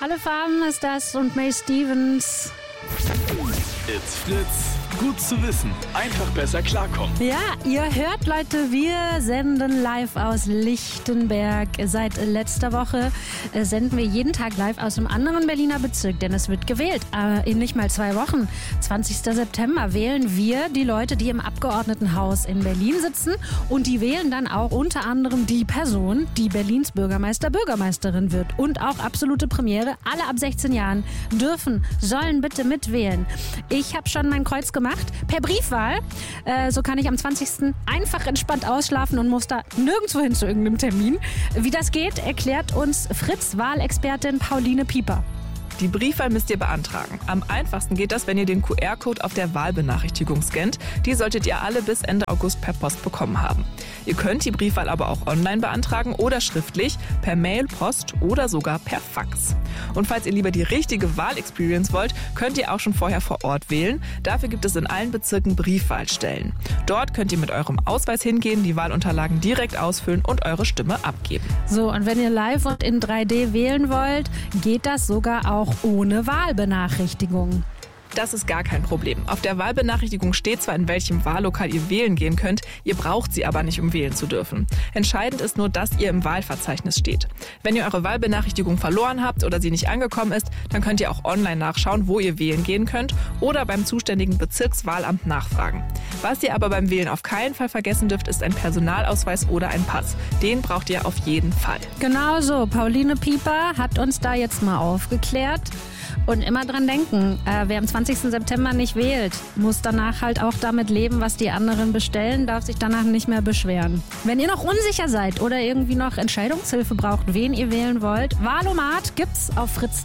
Alle Farben ist das und May Stevens. It's Fritz. Gut zu wissen. Einfach besser klarkommen. Ja, ihr hört, Leute, wir senden live aus Lichtenberg. Seit letzter Woche senden wir jeden Tag live aus einem anderen Berliner Bezirk, denn es wird gewählt. In nicht mal 2 Wochen, 20. September, wählen wir die Leute, die im Abgeordnetenhaus in Berlin sitzen. Und die wählen dann auch unter anderem die Person, die Berlins Bürgermeister, Bürgermeisterin wird. Und auch absolute Premiere, alle ab 16 Jahren sollen bitte mitwählen. Ich habe schon mein Kreuz gemacht, per Briefwahl. So kann ich am 20. einfach entspannt ausschlafen und muss da nirgendwo hin zu irgendeinem Termin. Wie das geht, erklärt uns Fritz-Wahlexpertin Pauline Pieper. Die Briefwahl müsst ihr beantragen. Am einfachsten geht das, wenn ihr den QR-Code auf der Wahlbenachrichtigung scannt. Die solltet ihr alle bis Ende August per Post bekommen haben. Ihr könnt die Briefwahl aber auch online beantragen oder schriftlich, per Mail, Post oder sogar per Fax. Und falls ihr lieber die richtige Wahlexperience wollt, könnt ihr auch schon vorher vor Ort wählen. Dafür gibt es in allen Bezirken Briefwahlstellen. Dort könnt ihr mit eurem Ausweis hingehen, die Wahlunterlagen direkt ausfüllen und eure Stimme abgeben. So, und wenn ihr live und in 3D wählen wollt, geht das sogar auch ohne Wahlbenachrichtigung. Das ist gar kein Problem. Auf der Wahlbenachrichtigung steht zwar, in welchem Wahllokal ihr wählen gehen könnt, ihr braucht sie aber nicht, um wählen zu dürfen. Entscheidend ist nur, dass ihr im Wahlverzeichnis steht. Wenn ihr eure Wahlbenachrichtigung verloren habt oder sie nicht angekommen ist, dann könnt ihr auch online nachschauen, wo ihr wählen gehen könnt oder beim zuständigen Bezirkswahlamt nachfragen. Was ihr aber beim Wählen auf keinen Fall vergessen dürft, ist ein Personalausweis oder ein Pass. Den braucht ihr auf jeden Fall. Genau so. Pauline Pieper hat uns da jetzt mal aufgeklärt. Und immer dran denken, wer am 20. September nicht wählt, muss danach halt auch damit leben, was die anderen bestellen, darf sich danach nicht mehr beschweren. Wenn ihr noch unsicher seid oder irgendwie noch Entscheidungshilfe braucht, wen ihr wählen wollt, Wahlomat gibt's auf fritz.de.